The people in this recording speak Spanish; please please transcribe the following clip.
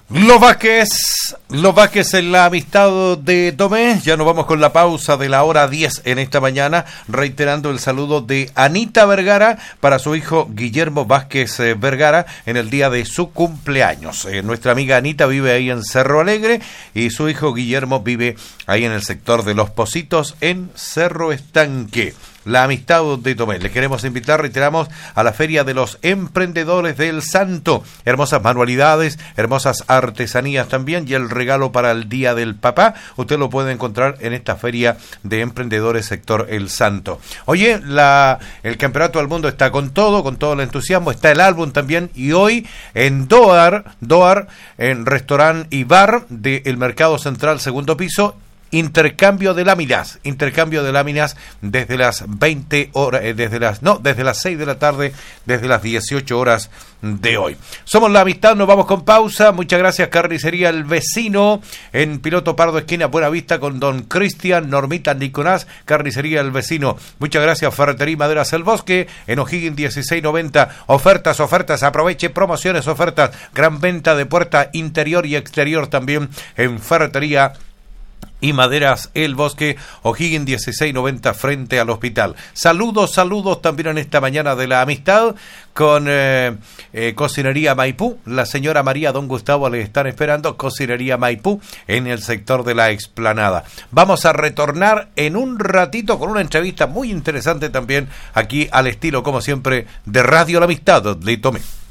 Los Vázquez en la amistad de Tomé. Ya nos vamos con la pausa de la hora 10 en esta mañana, reiterando el saludo de Anita Vergara para su hijo Guillermo Vázquez Vergara en el día de su cumpleaños. Nuestra amiga Anita vive ahí en Cerro Alegre y su hijo Guillermo vive ahí en el sector de Los Pocitos en Cerro Estanque. La amistad de Tomé. Les queremos invitar, reiteramos, a la Feria de los Emprendedores del Santo. Hermosas manualidades, hermosas artesanías también y el regalo para el Día del Papá. Usted lo puede encontrar en esta Feria de Emprendedores sector El Santo. Oye, el Campeonato del Mundo está con todo el entusiasmo. Está el álbum también y hoy en Doar, en restaurante y bar del Mercado Central, segundo piso, intercambio de láminas desde las 20 horas, desde las 6 de la tarde, desde las 18 horas de hoy. Somos La Amistad, nos vamos con pausa. Muchas gracias, Carnicería El Vecino, en Piloto Pardo, esquina Buena Vista, con don Cristian, Normita, Nicolás, Carnicería El Vecino. Muchas gracias, Ferretería y Maderas El Bosque, en O'Higgins 1690. Ofertas, aproveche, promociones, ofertas, gran venta de puerta interior y exterior también en Ferretería y Maderas El Bosque, O'Higgins 1690 frente al hospital. Saludos también en esta mañana de La Amistad con Cocinería Maipú. La señora María, don Gustavo le están esperando. Cocinería Maipú en el sector de la Explanada. Vamos a retornar en un ratito con una entrevista muy interesante también aquí al estilo, como siempre, de Radio La Amistad de Tomé.